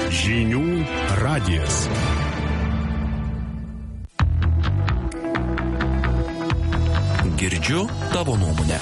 Žinių radijas. Girdžiu tavo nuomonę.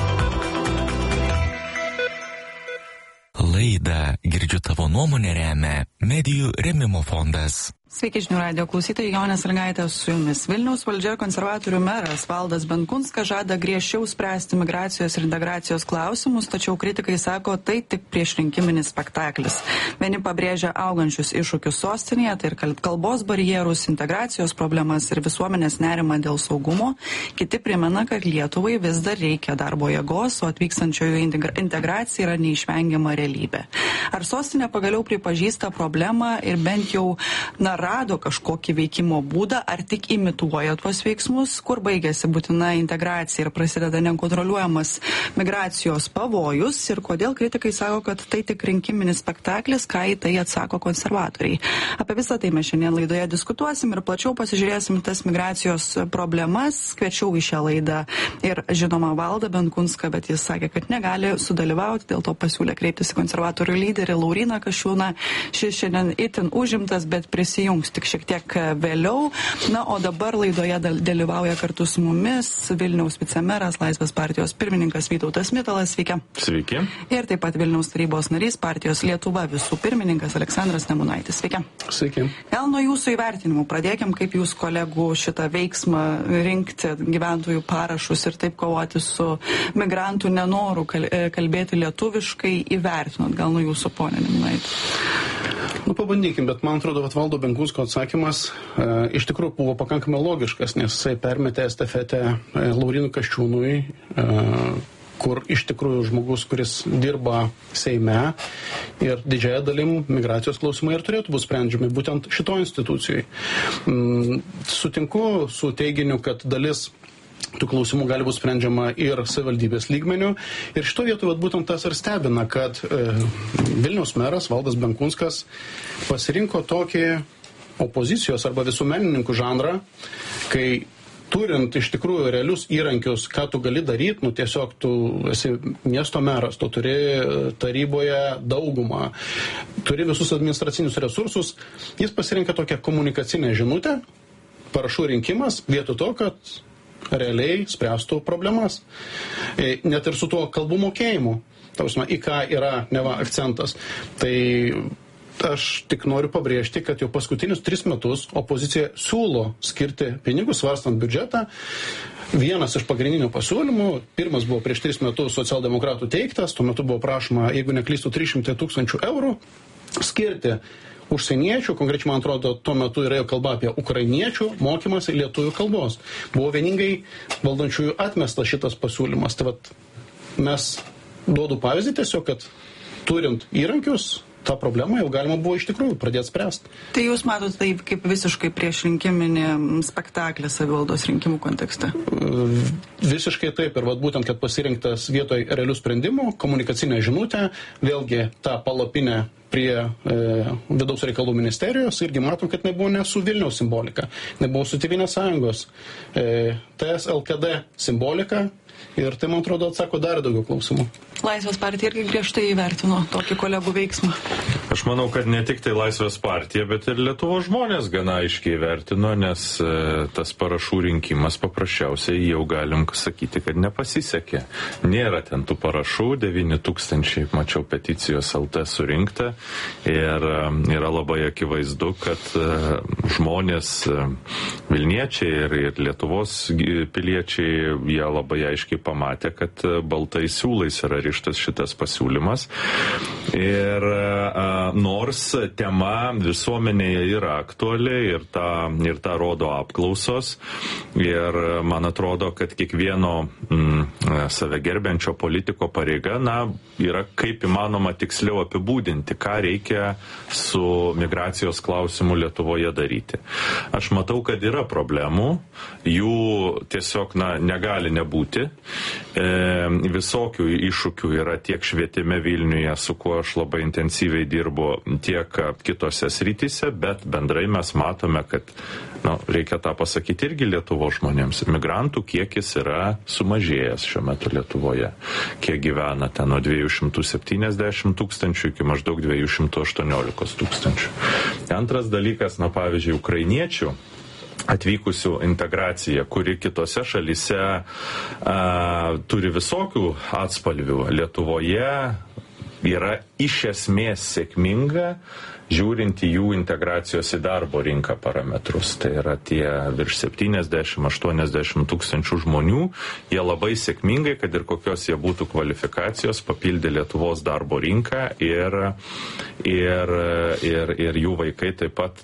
Laidą Girdžiu tavo nuomonę remia Medijų rėmimo fondas. Sveiki žinių radijo klausytojai, Jonė Sąlygaitė su jumis. Vilniaus valdžia ir konservatorių meras Valdas Benkunskas žada griežčiau spręsti migracijos ir integracijos klausimus, tačiau kritikai sako, tai tik priešrinkiminis spektaklis. Vieni pabrėžia augančius iššūkius sostinėje, tai ir kalbos barjerus, integracijos problemas ir visuomenės nerimą dėl saugumo. Kiti primena, kad Lietuvai vis dar reikia darbo jėgos, o atvykstančiojo integracija yra neišvengiama realybė. Ar sostinė pagaliau pripažįsta problemą ir bent jau rado kažkokį veikimo būdą, ar tik imituoja tuos veiksmus, kur baigėsi būtina integracija ir prasideda nekontroliuojamas migracijos pavojus ir kodėl kritikai sako, kad tai tik rinkiminis spektaklis, ką į tai atsako konservatoriai. Apie visą tai mes šiandien laidoje diskutuosim ir plačiau pasižiūrėsim tas migracijos problemas. Kviečiau į šią laidą ir žinoma Valdą Benkunską, bet jis sakė, kad negali sudalyvauti, dėl to pasiūlė kreiptis į konservatorių lyderį Lauryną Kasčiūną. Šis šiandien itin užimtas, bet prisijungs tik šiek tiek vėliau. Na, o dabar laidoje dalyvauja kartu su mumis Vilniaus vicemeras, Laisvės partijos pirmininkas Vytautas Mitalas. Sveiki. Sveiki. Ir taip pat Vilniaus tarybos narys, partijos Lietuva visų pirmininkas Aleksandras Nemunaitis. Sveiki. Sveiki. Gal nuo jūsų įvertinimų pradėkim, kaip jūs kolegų šitą veiksmą rinkti gyventojų parašus ir taip kovoti su migrantų nenoru kalbėti lietuviškai įvertinot. Gal nuo jūsų, ponė Nemunaitis. Pabandykim, bet man atrodo, kad Valdo Benkunsko atsakymas iš tikrųjų buvo pakankamai logiškas, nes jisai permetė estafetę Laurynui Kasčiūnui, kur iš tikrųjų žmogus, kuris dirba Seime ir didžiąją dalim migracijos klausimai ir turėtų būti sprendžiami būtent šito institucijai. Sutinku su teiginiu, kad dalis tų klausimų gali būti sprendžiama ir savivaldybės lygmenių. Ir šito vietoje būtent tas ir stebina, kad Vilniaus meras Valdas Benkunskas pasirinko tokį opozicijos arba visuomenininkų žanrą, kai turint iš tikrųjų realius įrankius, ką tu gali daryti, tiesiog tu esi miesto meras, tu turi taryboje daugumą, turi visus administracinius resursus, jis pasirinka tokią komunikacinę žinutę, parašų rinkimas, vietoj to, kad realiai spręstų problemas. Net ir su tuo kalbų mokėjimu, į ką yra neva akcentas. Tai aš tik noriu pabrėžti, kad jau paskutinius 3 metus opozicija siūlo skirti pinigus svarstant biudžetą. Vienas iš pagrindinių pasiūlymų, pirmas buvo prieš 3 metus socialdemokratų teiktas, tuo metu buvo prašoma, jeigu neklystų, 300 000 eurų skirti užsieniečių, konkrečiai man atrodo, tuo metu yra jau kalba apie ukrainiečių mokymąsi lietuvių kalbos. Buvo vieningai valdančiųjų atmestas šitas pasiūlymas. Tai vat mes duodu pavyzdį tiesiog, kad turint įrankius, tą problemą jau galima buvo iš tikrųjų pradėti spręsti. Tai jūs matote tai kaip visiškai priešrinkiminį spektaklį savivaldos rinkimų kontekste? Visiškai taip. Ir vat būtent, kad pasirinktas vietoj realių sprendimų, komunikacinė žinutė, vėlgi tą palapinę prie vidaus reikalų ministerijos, irgi matom, kad nebuvo ne su Vilniaus simbolika, nebuvo su Tėvynės sąjungos, TS LKD simbolika. Ir tai, man atrodo, atsako dar daugiau klausimų. Laisvės partija irgi griežtai įvertino tokį kolegų veiksmą. Aš manau, kad ne tik tai Laisvės partija, bet ir Lietuvos žmonės gana aiškiai įvertino, nes tas parašų rinkimas paprasčiausiai jau galim sakyti, kad nepasisekė. Nėra ten tų parašų, 9 000, mačiau, peticijos LT surinkta ir yra labai akivaizdu, kad žmonės, Vilniečiai ir Lietuvos piliečiai, jie labai aiškiai pamatė, kad baltais siūlais yra rištas šitas pasiūlymas. Ir nors tema visuomenėje yra aktuali ir tą rodo apklausos. Ir man atrodo, kad kiekvieno save gerbiančio politiko pareiga, yra kaip įmanoma tiksliau apibūdinti, ką reikia su migracijos klausimu Lietuvoje daryti. Aš matau, kad yra problemų, jų tiesiog negali nebūti. Visokių iššūkių yra tiek švietime Vilniuje, su kuo aš labai intensyviai dirbu, tiek kitose srityse, bet bendrai mes matome, kad reikia tą pasakyti irgi Lietuvos žmonėms. Migrantų kiekis yra sumažėjęs šiuo metu Lietuvoje. Kiek gyvena ten nuo 270 tūkstančių iki maždaug 218 tūkstančių. Antras dalykas, pavyzdžiui, ukrainiečių atvykusių integracija, kuri kitose šalyse turi visokių atspalvių. Lietuvoje yra iš esmės sėkminga, žiūrint į jų integracijos į darbo rinką parametrus. Tai yra tie virš 70-80 tūkstančių žmonių. Jie labai sėkmingai, kad ir kokios jie būtų kvalifikacijos, papildė Lietuvos darbo rinką ir jų vaikai taip pat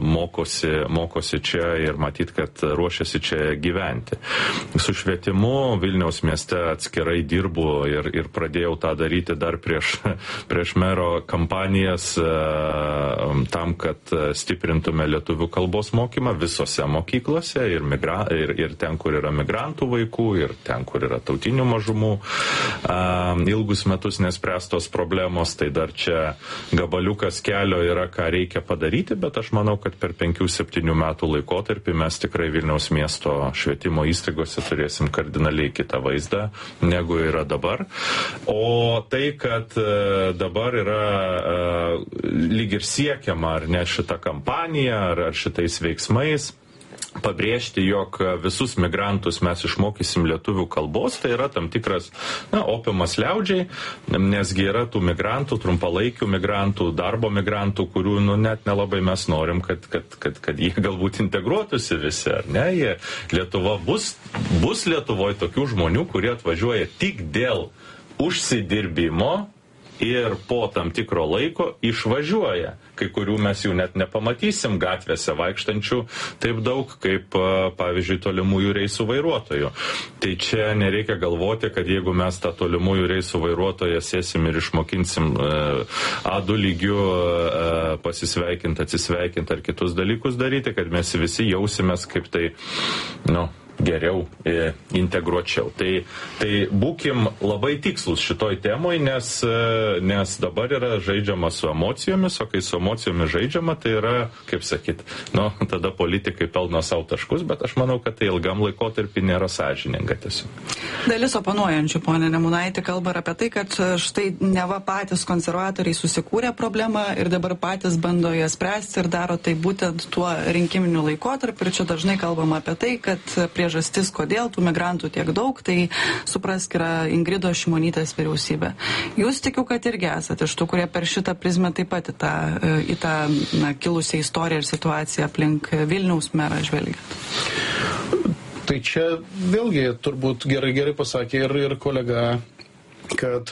mokosi čia ir matyt, kad ruošiasi čia gyventi. Su švietimu Vilniaus mieste atskirai dirbu ir pradėjau tą daryti dar prieš mero kampanijas tam, kad stiprintume lietuvių kalbos mokymą visose mokyklose ir ten, kur yra migrantų vaikų, ir ten, kur yra tautinių mažumų. Ilgus metus nespręstos problemos, tai dar čia gabaliukas kelio yra, ką reikia padaryti, bet aš manau, kad per 5-7 metų laikotarpį mes tikrai Vilniaus miesto švietimo įstaigose turėsim kardinaliai kitą vaizdą, negu yra dabar. O tai, kad dabar yra lyg ir siekiama, ar ne šitą kampaniją, ar šitais veiksmais, pabrėžti, jog visus migrantus mes išmokysim lietuvių kalbos, tai yra tam tikras opiumas liaudžiai, nesgi yra tų migrantų, trumpalaikių migrantų, darbo migrantų, kurių net nelabai mes norim, kad jie galbūt integruotųsi visi, ar ne? Lietuva bus Lietuvoje tokių žmonių, kurie atvažiuoja tik dėl užsidirbimo ir po tam tikro laiko išvažiuoja. Kai kurių mes jų net nepamatysim gatvėse vaikštančių taip daug, kaip, pavyzdžiui, tolimųjų reisų vairuotojų. Tai čia nereikia galvoti, kad jeigu mes tą tolimųjų reisų vairuotoją sėsim ir išmokinsim A2 lygių pasisveikinti, atsisveikinti ar kitus dalykus daryti, kad mes visi jausimės kaip tai, geriau integruočiau. Tai būkim labai tikslus šitoj temoj, nes dabar yra žaidžiama su emocijomis, o kai su emocijomis žaidžiama, tai yra, kaip sakyt, tada politikai pelno savo taškus, bet aš manau, kad tai ilgam laikotarpį nėra sąžininga tiesiog. Dalis oponuojančių, ponė Nemunaitė, kalba apie tai, kad štai neva patys konservatoriai susikūrė problemą ir dabar patys bando ją spręsti ir daro tai būtent tuo rinkiminiu laikotarpiu. Ir čia dažnai kalbama apie tai, kad priežastis, kodėl tų migrantų tiek daug, tai suprask, yra Ingridos Šimonytės vyriausybė. Jūs tikiu, kad irgi esate iš tų, kurie per šitą prizmę taip pat į tą kilusią istoriją ir situaciją aplink Vilniaus merą žvelgiat. Tai čia vėlgi turbūt gerai pasakė ir kolega, kad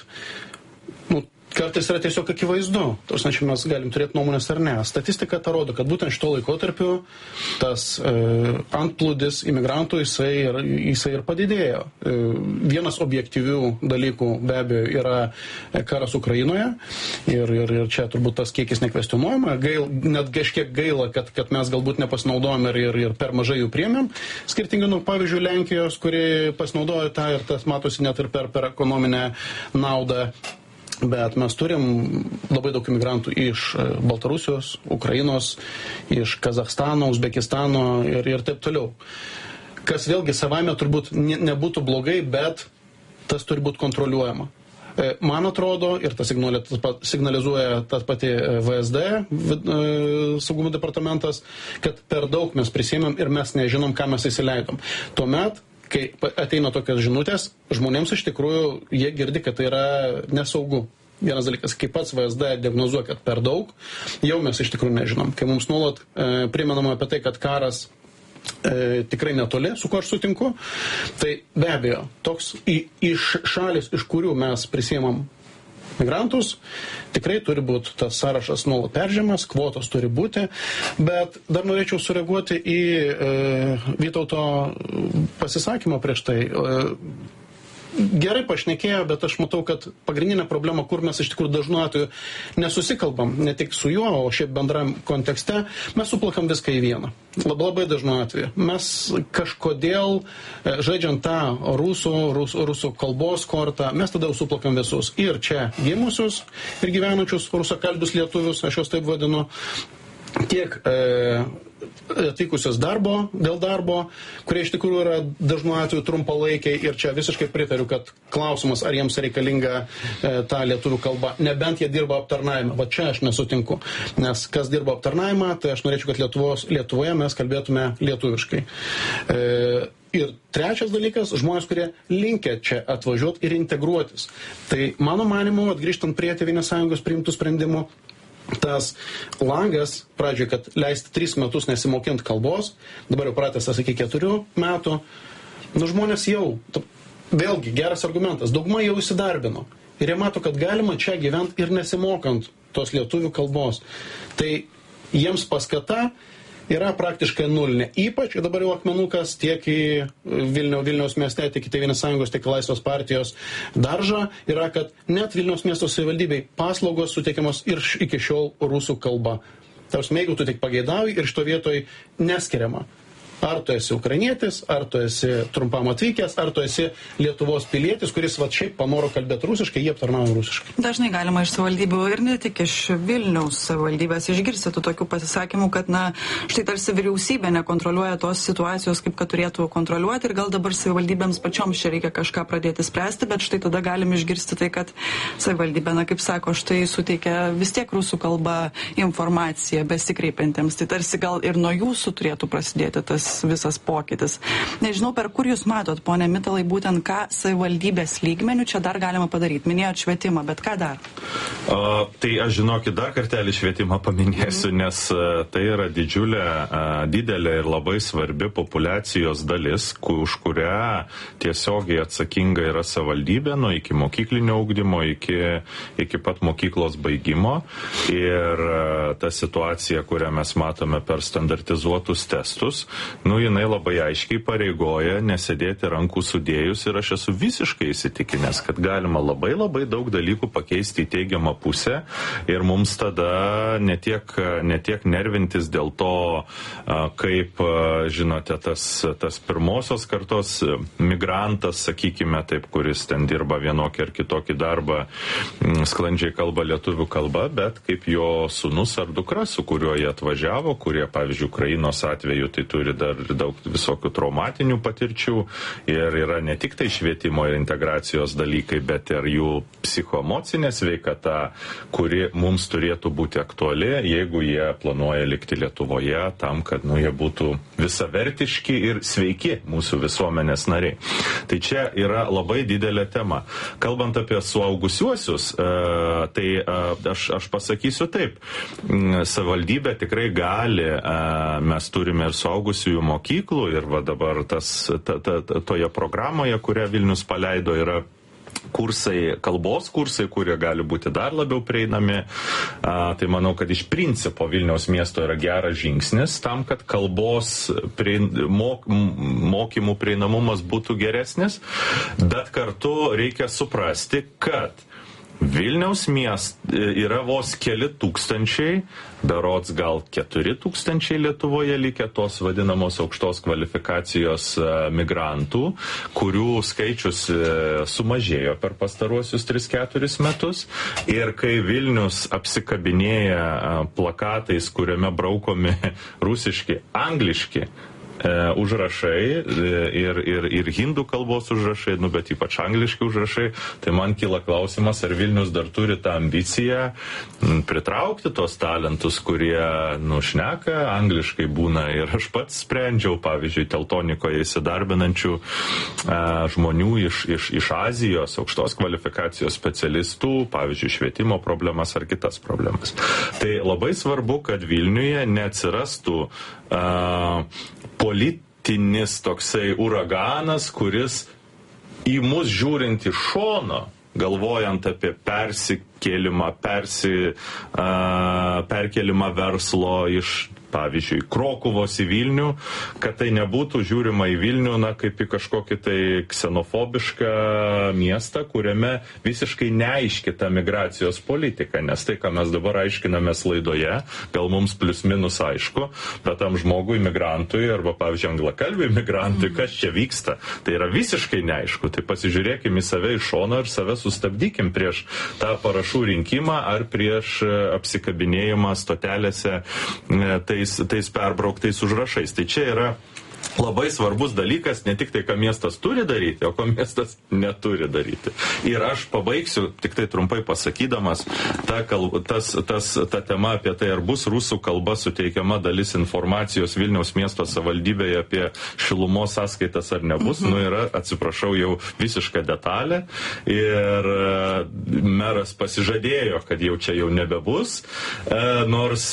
kartais yra tiesiog akivaizdu. Tarsi, čia mes galim turėti nuomonės ar ne. Statistika tą rodo, kad būtent šito laikotarpiu tas antplūdis imigrantų jisai ir padidėjo. Vienas objektyvių dalykų be abejo yra karas Ukrainoje ir čia turbūt tas kiekis nekvestionuojama. Net kažkiek gaila, kad mes galbūt nepasinaudojom ir per mažai jų priėmėm. Skirtingai nuo pavyzdžiui Lenkijos, kuri pasinaudojo tą ir tas matosi net ir per ekonominę naudą. Bet mes turim labai daug imigrantų iš Baltarusijos, Ukrainos, iš Kazachstano, Uzbekistano ir taip toliau. Kas vėlgi savaime turbūt nebūtų blogai, bet tas turi būti kontroliuojama. Man atrodo, ir tas signalizuoja tas pati VSD, saugumo departamentas, kad per daug mes prisėmėm ir mes nežinom, ką mes įsileidom. Tuomet, kai ateina tokios žinutės, žmonėms iš tikrųjų jie girdi, kad tai yra nesaugu. Vienas dalykas, kai pats VSD diagnozuoja, kad per daug, jau mes iš tikrųjų nežinom. Kai mums nuolat primenama apie tai, kad karas tikrai netoli, su kuo aš sutinku, tai be abejo, toks iš šalis, iš kurių mes prisiemam migrantus, tikrai turi būti tas sąrašas nuolat peržiūrimas, kvotos turi būti, bet dar norėčiau sureaguoti į Vytauto pasisakymą prieš tai. gerai pašnekėjo, bet aš matau, kad pagrindinė problema, kur mes iš tikrųjų dažnu atveju nesusikalbam, ne tik su juo, o šiaip bendram kontekste, mes suplakam viską į vieną. Labai dažnu atveju. Mes kažkodėl, žaidžiant tą rusų kalbos kortą, mes tada jau suplakam visus. Ir čia gimusius, ir gyvenančius rusakalbius lietuvius, aš juos taip vadinu, tiek atvykusios dėl darbo, kurie iš tikrųjų yra dažnu atveju trumpalaikiai, ir čia visiškai pritariu, kad klausimas, ar jiems reikalinga ta lietuvių kalba, nebent jie dirba aptarnavimą. Va čia aš nesutinku, nes kas dirba aptarnavimą, tai aš norėčiau, kad Lietuvoje mes kalbėtume lietuviškai. Ir trečias dalykas, žmonės, kurie linkia čia atvažiuoti ir integruotis. Tai mano manimu, grįžtant prie Tėvynės sąjungos priimtų sprendimų, tas langas, pradžioj, kad leisti 3 metus nesimokint kalbos, dabar jau pratęstas iki 4 metų, žmonės jau, vėlgi, geras argumentas, dauguma jau įsidarbino. Ir jie mato, kad galima čia gyventi ir nesimokant tos lietuvių kalbos. Tai jiems paskata yra praktiškai nulinė. Ypač, dabar jau akmenukas tiek į Vilniaus mieste, tiek į Tėvynės sąjungos, tiek į Laisvės partijos daržą, yra, kad net Vilniaus miesto savivaldybei paslaugos suteikiamos ir iki šiol rusų kalba. Tarsi, jeigu tu tik pageidauji ir šito vietoj neskiriama. Ar tu esi ukrainietis, ar tu esi trumpam atvykęs, ar tu esi Lietuvos pilietis, kuris va šiaip panoro kalbėti rusiškai, jie aptarnauja rusiškai. Dažnai galima iš savivaldybių ir ne tik iš Vilniaus savivaldybės išgirsti tokių pasisakymų, kad štai tarsi vyriausybė nekontroliuoja tos situacijos, kaip kad turėtų kontroliuoti, ir gal dabar savivaldybėms pačioms čia reikia kažką pradėti spręsti, bet štai tada galim išgirsti tai, kad savivaldybė, kaip sako, štai suteikia vis tiek rusų kalba informaciją besikreipiantiems. Tai tarsi gal ir nuo jūsų turėtų prasidėti tas visas pokytis. Nežinau, per kur jūs matot, ponė Mitalai, būtent ką savivaldybės lygmenių čia dar galima padaryti. Minėjot švietimą, bet ką dar? Tai aš žinokit, dar kartelį švietimą paminėsiu, nes tai yra didelė ir labai svarbi populiacijos dalis, už kurią tiesiogiai atsakinga yra savivaldybė, nuo iki mokyklinio ugdymo, iki pat mokyklos baigimo. Ir ta situacija, kurią mes matome per standartizuotus testus, jinai labai aiškiai pareigoja nesėdėti rankų sudėjus, ir aš esu visiškai įsitikinęs, kad galima labai daug dalykų pakeisti į teigiamą pusę, ir mums tada ne tiek nervintis dėl to, kaip, žinote, tas pirmosios kartos migrantas, sakykime taip, kuris ten dirba vienokį ar kitokį darbą, sklandžiai kalba lietuvių kalba, bet kaip jo sūnus ar dukra, su kuriuo jie atvažiavo, kurie, pavyzdžiui, Ukrainos atveju, tai turi dar daug visokių traumatinių patirčių, ir yra ne tik tai švietimo ir integracijos dalykai, bet ir jų psichoemocinė sveikata, kuri mums turėtų būti aktuali, jeigu jie planuoja likti Lietuvoje, tam, kad jie būtų visavertiški ir sveiki mūsų visuomenės nariai. Tai čia yra labai didelė tema. Kalbant apie suaugusiuosius, tai aš pasakysiu taip, savivaldybė tikrai gali, mes turime ir suaugusiųjų mokyklų, ir va dabar toje programoje, kurią Vilnius paleido, yra kalbos kursai, kurie gali būti dar labiau prieinami. Tai manau, kad iš principo Vilniaus miesto yra geras žingsnis tam, kad kalbos mokymų prieinamumas būtų geresnis, bet kartu reikia suprasti, kad Vilniaus mieste yra vos keli tūkstančiai, berods gal 4,000 Lietuvoje likę tos vadinamos aukštos kvalifikacijos migrantų, kurių skaičius sumažėjo per pastaruosius 3-4 metus. Ir kai Vilnius apsikabinėja plakatais, kuriame braukomi rusiški, angliški užrašai ir hindų kalbos užrašai, bet ypač angliški užrašai, tai man kyla klausimas, ar Vilnius dar turi tą ambiciją pritraukti tos talentus, kurie šneka angliškai būna. Ir aš pats sprendžiau, pavyzdžiui, Teltonikoje įsidarbinančių žmonių iš Azijos, aukštos kvalifikacijos specialistų, pavyzdžiui, švietimo problemas ar kitas problemas. Tai labai svarbu, kad Vilniuje neatsirastų politinis toksai uraganas, kuris į mus žiūrint iš šono, galvojant apie perkelimą verslo iš pavyzdžiui, Krokuvos į Vilnių, kad tai nebūtų žiūrima į Vilnių, kaip į kažkokį tai ksenofobišką miestą, kuriame visiškai neaiški ta migracijos politika, nes tai, ką mes dabar aiškinamės laidoje, gal mums plius minus aišku, bet tam žmogui, migrantui arba, pavyzdžiui, anglakalbiui migrantui, kas čia vyksta, tai yra visiškai neaišku. Tai pasižiūrėkim į save iš šono ir save sustabdykim prieš tą parašų rinkimą ar prieš apsikabinėjimą stotelėse tais perbrauktais užrašais. Tai čia yra labai svarbus dalykas, ne tik tai, ką miestas turi daryti, o ko miestas neturi daryti. Ir aš pabaigsiu, tik tai trumpai pasakydamas, ta tema apie tai, ar bus rusų kalba suteikiama dalis informacijos Vilniaus miesto savivaldybėje apie šilumos sąskaitas ar nebus, yra, atsiprašau, jau visiška detalė. Ir meras pasižadėjo, kad jau čia jau nebebus, nors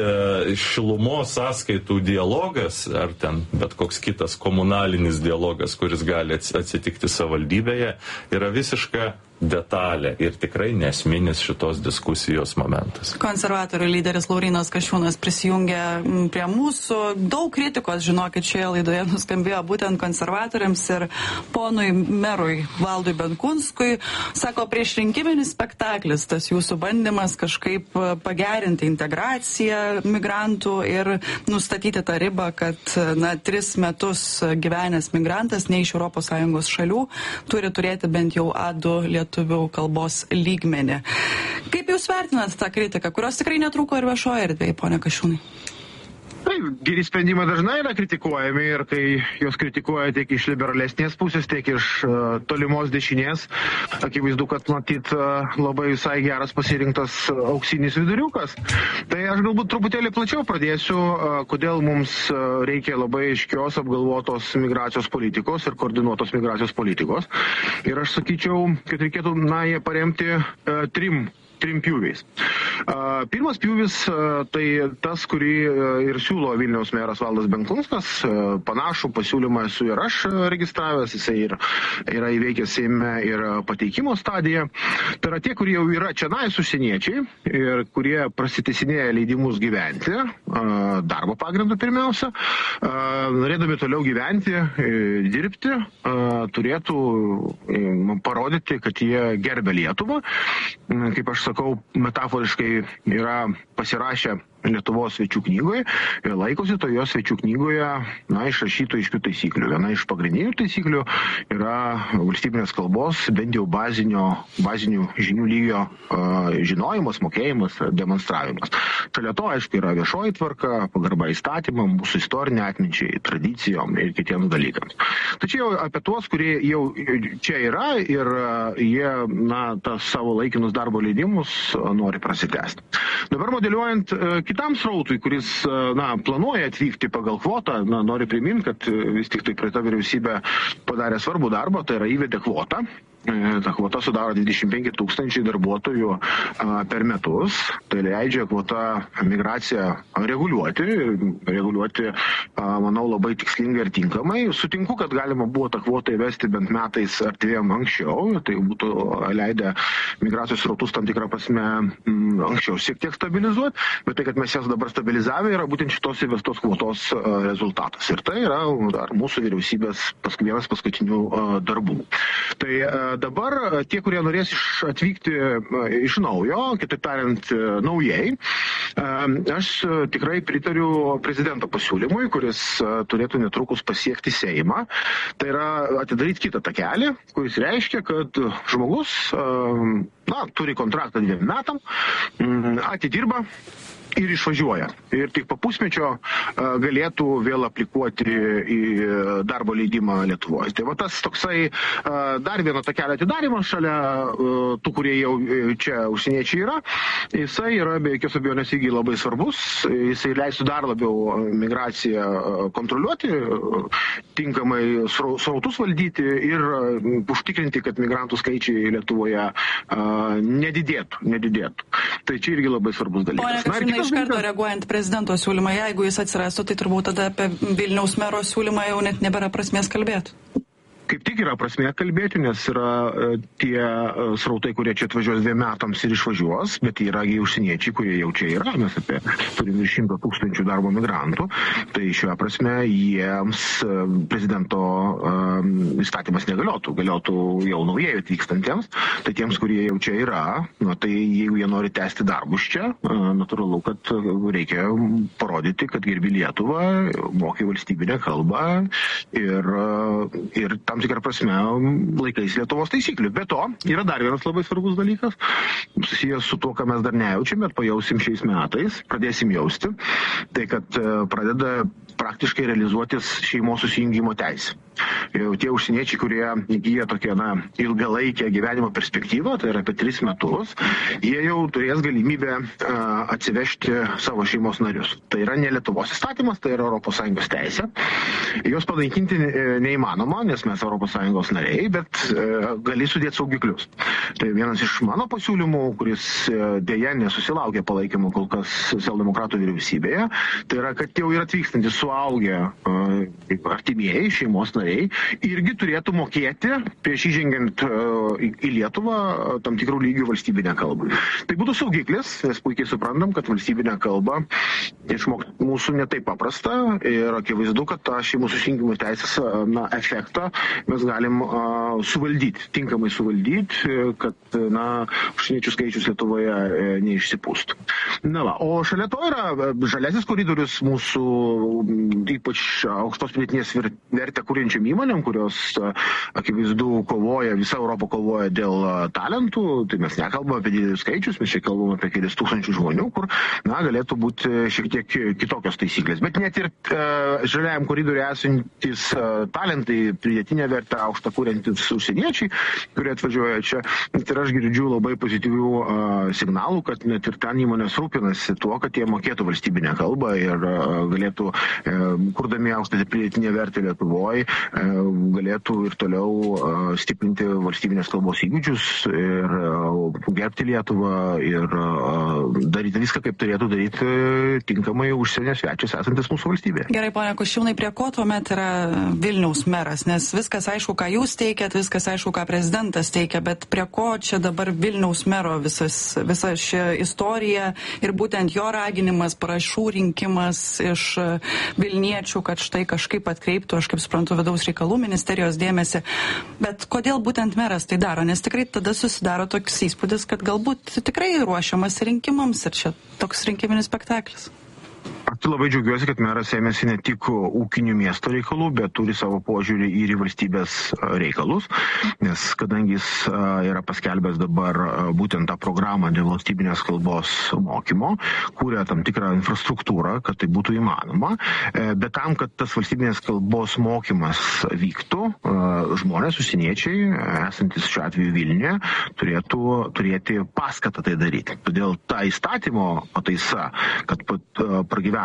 šilumos sąskaitų dialogas, ar ten bet koks kitas komunalinis dialogas, kuris gali atsitikti savivaldybėje, yra visiška detalė ir tikrai nesminis šitos diskusijos momentas. Konservatorių lyderis Laurynas Kasčiūnas prisijungė prie mūsų. Daug kritikos, žinokit, šioje laidoje nuskambėjo būtent konservatoriams ir ponui merui Valdui Benkunskui. Sako, priešrinkiminis spektaklis, tas jūsų bandymas kažkaip pagerinti integraciją migrantų ir nustatyti tą ribą, kad 3 metus gyvenęs migrantas ne iš ES šalių turi turėti bent jau A2 lietuvių kalbos lygmenį. Kaip jūs vertinat tą kritiką, kurios tikrai netrūko ir viešoje erdvėje, pone Kasčiūnai? Taip, geri sprendimai dažnai yra kritikuojami ir kai jos kritikuoja tiek iš liberalesnės pusės, tiek iš tolimos dešinės, akivaizdu, kad matyt labai visai geras pasirinktas auksinis viduriukas. Tai aš galbūt truputėlį plačiau pradėsiu, kodėl mums reikia labai aiškios apgalvotos migracijos politikos ir koordinuotos migracijos politikos. Ir aš sakyčiau, kad reikėtų ją paremti trim pjūviais. Pirmas pjūvis tai tas, kurį ir siūlo Vilniaus meras Valdas Benkunskas. Panašų pasiūlymą esu ir aš registravęs, jisai yra įveikęs Seime ir pateikimo stadiją. Tai yra tie, kurie jau yra čionais užsieniečiai ir kurie prasitęsinėja leidimus gyventi, darbo pagrindu pirmiausia, norėdami toliau gyventi, dirbti, turėtų parodyti, kad jie gerbia Lietuvą. Kaip aš sakau, metaforiškai yra pasirašę Lietuvos svečių knygoje ir laikosi toje svečių knygoje išrašytų aiškių taisyklių. Viena iš pagrindinių taisyklių yra valstybinės kalbos, bent jau bazinių žinių lygio žinojimas, mokėjimas, demonstravimas. Šalia to, aišku, yra viešoji tvarka, pagarba įstatymam, mūsų istorinė atminčiai, tradicijom ir kitiems dalykams. Tačiau apie tuos, kurie jau čia yra ir jie tas savo laikinus darbo leidimus nori prasitęsti. Dabar modeliuojant kitam srautui, kuris planuoja atvykti pagal kvotą, noriu priminti, kad vis tik tai praeita vyriausybė padarė svarbų darbą, tai yra įvedė kvotą. Ta kvota sudaro 25 000 darbuotojų per metus. Tai leidžia kvota migraciją reguliuoti, manau, labai tikslingai ir tinkamai. Sutinku, kad galima buvo tą kvotą įvesti bent metais ar 2 anksčiau. Tai būtų leidę migracijos srautus tam tikrą prasme anksčiau šiek tiek stabilizuoti. Bet tai, kad mes jas dabar stabilizavę, yra būtent šitos įvestos kvotos rezultatas. Ir tai yra mūsų vyriausybės vienas paskutinių darbų. Tai dabar tie, kurie norės atvykti iš naujo, kitaip tariant, naujai, aš tikrai pritariu prezidento pasiūlymui, kuris turėtų netrukus pasiekti Seimą. Tai yra atidaryti kitą takelį, kuris reiškia, kad žmogus turi kontraktą 2 metam, atidirba ir išvažiuoja. Ir tik po pusmečio galėtų vėl aplikuoti į darbo leidimą Lietuvoje. Tai va tas toksai dar vieno takelio atidarimas šalia tų, kurie jau čia užsieniečiai yra, jisai yra be jokios abejonės irgi labai svarbus. Jisai leistų dar labiau migraciją kontroliuoti, tinkamai srautus valdyti ir užtikrinti, kad migrantų skaičiai Lietuvoje nedidėtų. Tai čia irgi labai svarbus dalykas. Iš karto reaguojant prezidento siūlymą, jeigu jis atsirastų, tai turbūt tada apie Vilniaus mero siūlymą jau net nebėra prasmės kalbėti. kaip tik yra prasmė kalbėti, nes yra tie srautai, kurie čia atvažiuos 2 metams ir išvažiuos, bet yra užsieniečiai, kurie jau čia yra, mes turime 100 000 darbo migrantų, tai šioje prasme jiems prezidento įstatymas negaliotų, galiotų jau naujai atvykstantiems, tai tiems, kurie jau čia yra, tai jeigu jie nori tęsti darbus čia, natūralu, kad reikia parodyti, kad gerbi Lietuvą, moki valstybinę kalbą ir tam tikrą prasme laikais Lietuvos taisyklių. Be to, yra dar vienas labai svarbus dalykas, susijęs su tuo, ką mes dar nejaučiam, bet pajausim šiais metais, pradėsim jausti, tai kad pradeda praktiškai realizuotis šeimos susijungimo teisė. Jau tie užsieniečiai, kurie įgyja tokią ilgalaikę gyvenimo perspektyvą, tai yra apie 3 metus, jie jau turės galimybę atsivežti savo šeimos narius. Tai yra ne Lietuvos įstatymas, tai yra ES teisė. Jos panaikinti neįmanoma, nes mes ES nariai, bet gali sudėti saugiklius. Tai vienas iš mano pasiūlymų, kuris dėja nesusilaukė palaikymo kol kas socialdemokratų vyriausybėje, tai yra, kad jau yra atvykstantys suaugę artimieji šeimos nariai irgi turėtų mokėti prieš įžengiant į Lietuvą tam tikrų lygių valstybinę kalbą. Tai būtų saugiklis, nes puikiai suprantam, kad valstybinę kalbą išmokti mūsų netai paprasta ir akivaizdu, kad tą šeimų susijungimo teisės efektą mes galim suvaldyti, tinkamai suvaldyti, kad užsieniečių skaičius Lietuvoje neišsipūstų. O šalia to yra žaliasis koridorius mūsų ypač aukštos pridėtinės vertę kuriančiam įmonėm, kurios akivaizdu kovoja, visa Europa kovoja dėl talentų, tai mes nekalbame apie didelius skaičius, mes čia kalbame apie kelis tūkstančių žmonių, kur galėtų būti šiek tiek kitokios taisyklės. Bet net ir žaliajam koridoriui esantis talentai, pridėtinę vertę aukštą kuriantis užsieniečiai, kurie atvažiuoja čia, tai aš girdžiu labai pozityvių signalų, kad net ir ten įmonės rūpinasi tuo, kad jie mokėtų valstybinę kalbą ir galėtų, kurdami aukštą pridėtinę vertę Lietuvoje, galėtų ir toliau stiprinti valstybinės kalbos įgūdžius ir gerbti Lietuvą ir daryti viską, kaip turėtų daryti tinkamai užsienio svečias esantis mūsų valstybėje. Gerai, ponia Kasčiūnai, prie ko tuomet yra Vilniaus meras? Nes viskas aišku, ką jūs teikiat, viskas aišku, ką prezidentas teikia, bet prie ko čia dabar Vilniaus mero visa ši istorija ir būtent jo raginimas, parašų rinkimas iš Vilniečių, kad štai kažkaip atkreiptų, aš kaip suprantu, vidaus reikalų ministerijos dėmesį. Bet kodėl būtent meras tai daro? Nes tikrai tada susidaro toks įspūdis, kad galbūt tikrai ruošiamas rinkimams ir čia toks rinkiminis spektaklis. Aš labai džiaugiuosi, kad meras ėmėsi ne tik ūkinių miesto reikalų, bet turi savo požiūrį ir į valstybės reikalus, nes kadangi jis yra paskelbęs dabar būtent tą programą dėl valstybinės kalbos mokymo, kūrė tam tikrą infrastruktūrą, kad tai būtų įmanoma, bet tam, kad tas valstybinės kalbos mokymas vyktų, žmonės, užsieniečiai, esantis šiuo atveju Vilniuje, turėtų turėti paskatą tai daryti. Todėl ta įstatymo pataisa, kad pragyvenus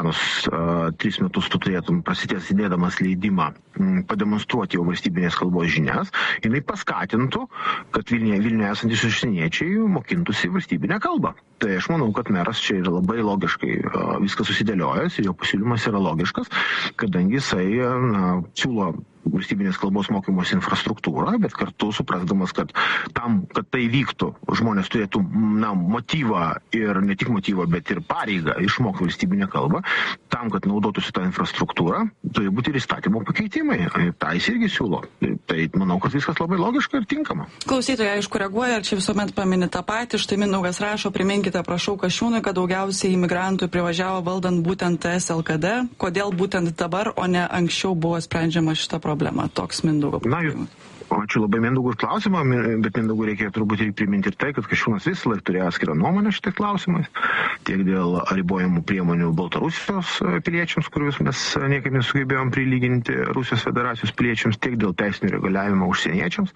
3 metus tu turėtum prasidės įdėdamas leidimą pademonstruoti jau valstybinės kalbos žinias, jinai paskatintų, kad Vilniuje esantis užsieniečiai mokintųsi valstybinę kalbą. Tai aš manau, kad meras čia yra labai logiškai viskas susidėliojęs ir jo pasiūlymas yra logiškas, kadangi jisai siūlo valstybinės kalbos mokymos infrastruktūrą, bet kartu suprasdamas, kad tam, kad tai vyktų, žmonės turėtų motyvą ir ne tik motyvą, bet ir pareigą išmokti valstybinę kalbą, tam, kad naudotųsi tą infrastruktūrą, turi būti ir įstatymo pakeitimai. Tai jis irgi siūlo. Tai manau, kad viskas labai logiška ir tinkama. Klausytojai, aišku, reaguoja, ir čia visuomet pamini tą patį. Štai Mindaugas rašo, priminkite, prašau, Kasčiūnui, kad daugiausiai imigrantų privažiavo valdant būtent SLKD. Kodėl būtent dabar, o ne anksčiau buvo sprendžiama šita problema? Toks Mindaugo. Ačiū labai Mindaugui už klausimą, bet Mindaugui reikia turbūt ir priminti ir tai, kad Kasčiūnas visą laiką turėjo atskirą nuomonę šitais klausimais, tiek dėl ribojamų priemonių Baltarusijos piliečiams, kuriuos mes niekaip nesugebėjom prilyginti Rusijos federacijos piliečiams, tiek dėl teisinio reguliavimo užsieniečiams.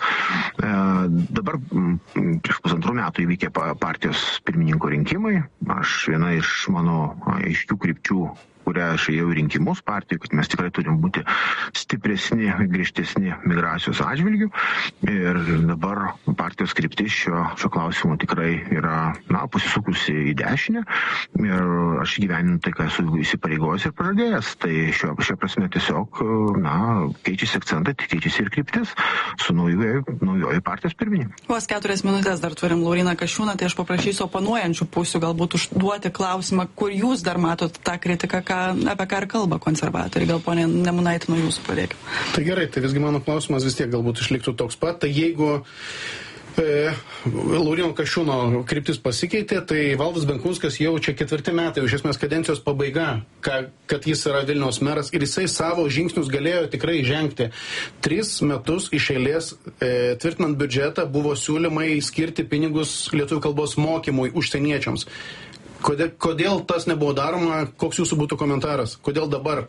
Dabar prieš 1,5 metų įvykė partijos pirmininko rinkimai. Viena iš mano aiškių krypčių, kurią aš ėjau į rinkimus partijų, kad mes tikrai turim būti stipresni, griežtesni migracijos atžvilgių. Ir dabar partijos kryptis šio klausimu tikrai yra pasisukusi į dešinę. Ir aš gyveninu tai, ką esu įsipareigojęs ir pažadėjęs. Tai šio prasme tiesiog keičiasi akcentai, keičiasi ir kryptis su naujoji partijos pirmininkė. Vos 4 minutės dar turim Lauryną Kasčiūną, tai aš paprašysiu oponuojančių pusių galbūt užduoti klausimą, kur jūs dar matot tą kritiką, apie ką ir kalba konservatoriai. Gal ponė Nemunaitė nuo jūsų pradėkime. Tai gerai, tai visgi mano klausimas vis tiek galbūt išliktų toks pat. Tai jeigu Lauryno Kasčiūno kryptis pasikeitė, tai Valdas Benkunskas jau čia 4 metai, iš esmės kadencijos pabaiga, kad jis yra Vilniaus meras ir jisai savo žingsnius galėjo tikrai žengti. 3 metus iš eilės tvirtinant biudžetą buvo siūlymai skirti pinigus lietuvių kalbos mokymui užsieniečiams. Kodėl tas nebuvo daroma? Koks jūsų būtų komentaras? Kodėl dabar?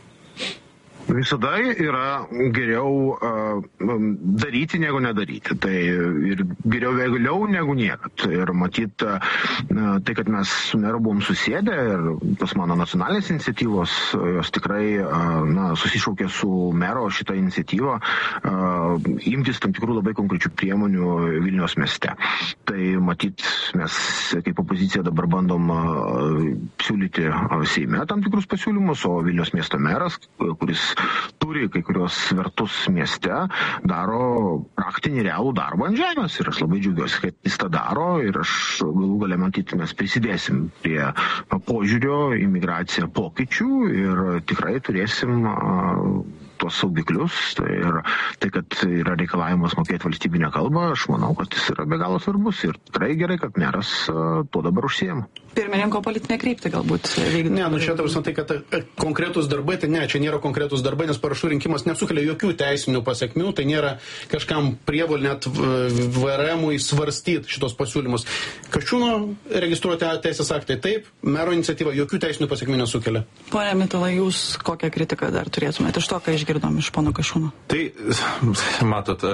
Visada yra geriau daryti negu nedaryti. Tai ir geriau vėliau negu niekad. Ir matyt, tai, kad mes su meru buvom susėdę ir tos mano nacionalinės iniciatyvos, jos tikrai susišaukė su mero šitą iniciatyvą imtis tam tikrų labai konkrečių priemonių Vilniaus mieste. Tai matyt, mes kaip opozicija dabar bandom siūlyti Seime tam tikrus pasiūlymus, o Vilniaus miesto meras, kuris turi kai kurios svertus mieste, daro praktinį realų darbą ant žemės. Ir aš labai džiaugiuosi, kad jis tą daro ir aš galų gale matyti, mes prisidėsim prie požiūrio į migraciją pokyčių ir tikrai turėsim tuos saugiklius. Ir tai, kad yra reikalavimas mokėti valstybinę kalbą, aš manau, kad jis yra be galo svarbus ir tikrai gerai, kad meras tuo dabar užsiema. Pirmininko politinė kryptį galbūt vykdyti. Ne, čia tavus tai, kad konkretus darbai, tai ne, čia nėra konkretus darbai, nes parašų rinkimas nesukelia jokių teisinių pasiekmių, tai nėra kažkam prievolė net VRM-ui svarstyti šitos pasiūlymus. Kasčiūno registruoti teisės aktai taip, mero iniciatyva jokių teisinių pasiekmių nesukelia. Pone Mitalai, jūs kokią kritiką dar turėtumėte iš to, ką išgirdom iš pono Kasčiūno? Tai, matot,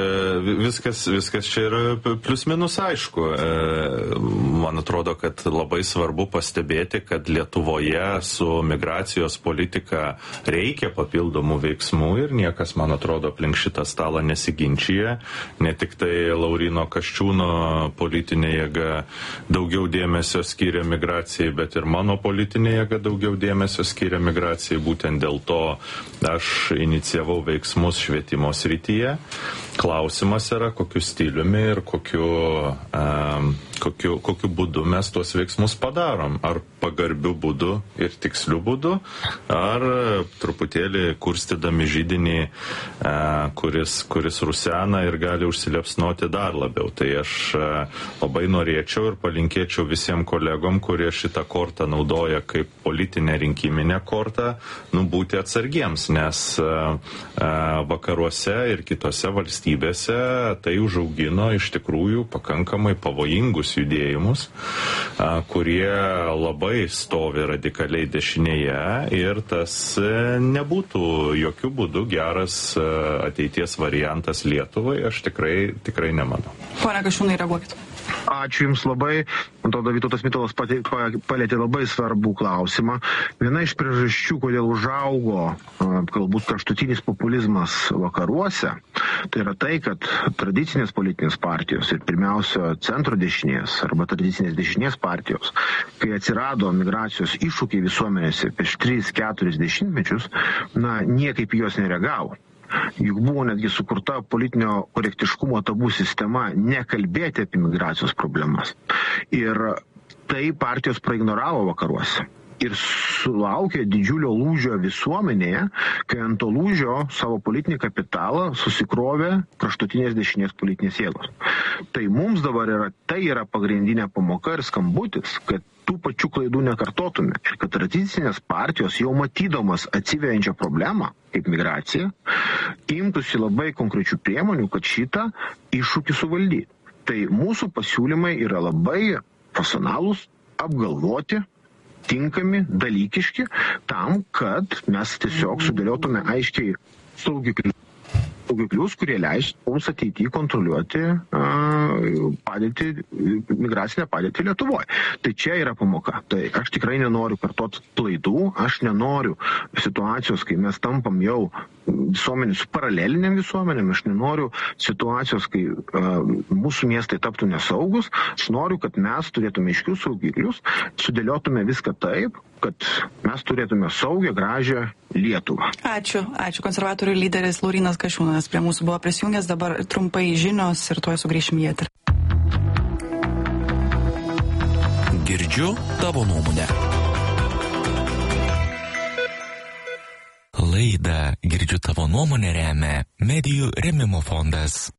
viskas čia yra plius minus aišku. Man atrodo, kad labai svarbu pastebėti, kad Lietuvoje su migracijos politika reikia papildomų veiksmų ir niekas, man atrodo, aplink šitą stalą nesiginčyje. Ne tik tai Lauryno Kasčiūno politinė jėga daugiau dėmesio skiria migracijai, bet ir mano politinė jėga daugiau dėmesio skiria migracijai. Būtent dėl to aš inicijavau veiksmus švietimo srityje. Klausimas yra, kokiu stiliumi ir kokiu būdu mes tuos veiksmus padarom. Ar pagarbiu būdu ir tiksliu būdu, ar truputėlį kurstydami židinį, kuris rusena ir gali užsiliepsnoti dar labiau. Tai aš labai norėčiau ir palinkėčiau visiems kolegom, kurie šitą kortą naudoja kaip politinę rinkiminę kortą, būti atsargiems, nes vakaruose ir kitose valstybėse tai užaugino iš tikrųjų pakankamai pavojingus judėjimus, kurie labai stovi radikaliai dešinėje ir tas nebūtų jokių būdų geras ateities variantas Lietuvai, aš tikrai nemanau. Pone Kasčiūnai, reaguokit. Ačiū Jums labai. Man atrodo, Vytautas Mitalas palėtė labai svarbų klausimą. Viena iš priežasčių, kodėl užaugo galbūt kraštutinis populizmas vakaruose, tai yra tai, kad tradicinės politinės partijos ir pirmiausia centro dešinės arba tradicinės dešinės partijos, kai atsirado migracijos iššūkiai visuomenėse prieš 3-4 dešimtmečius, niekaip juos nereagavo. Juk buvo netgi sukurta politinio korektiškumo tabų sistema nekalbėti apie migracijos problemas. Ir tai partijos praignoravo vakaruose. Ir sulaukė didžiulio lūžio visuomenėje, kai ant to lūžio savo politinį kapitalą susikrovė kraštutinės dešinės politinės jėgos. Tai mums dabar yra pagrindinė pamoka ir skambutis, kad tų pačių klaidų nekartotume. Ir kad tradicinės partijos jau matydamas atsiveriančią problemą, kaip migracija, imtųsi labai konkrečių priemonių, kad šitą iššūkį suvaldyti. Tai mūsų pasiūlymai yra labai profesionalūs, apgalvoti, tinkami, dalykiški, tam, kad mes tiesiog sudėliotume aiškiai saugiklius, kurie leis mums ateityje kontroliuoti migracinę padėtį Lietuvoje. Tai čia yra pamoka. Tai aš tikrai nenoriu kartot klaidų, aš nenoriu situacijos, kai mes tampam jau visuomenės, paraleliniam visuomenėm, aš nenoriu situacijos, kai mūsų miestai taptų nesaugus, aš noriu, kad mes turėtume aiškius saugiklius, sudėliotume viską taip, kad mes turėtume saugią, gražią Lietuvą. Ačiū. Konservatorių lyderis Laurynas Kasčiūnas prie mūsų buvo prisijungęs, dabar trumpai žinios ir tuoj sugrįšim į eterį. Girdžiu tavo nuomonę. Laidą Girdžiu tavo nuomonę remia Medijų rėmimo fondas.